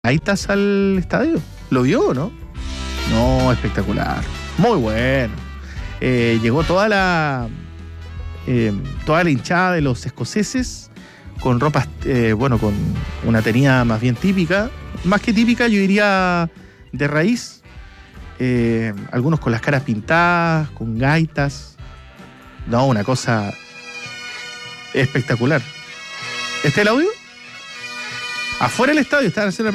gaitas al estadio. ¿Lo vio o no? No, espectacular. Muy bueno. Llegó toda la hinchada de los escoceses con ropas, con una tenida más bien típica. Más que típica, yo diría de raíz. Algunos con las caras pintadas, con gaitas. No, una cosa espectacular. ¿Este es el audio? Afuera del estadio estaban haciendo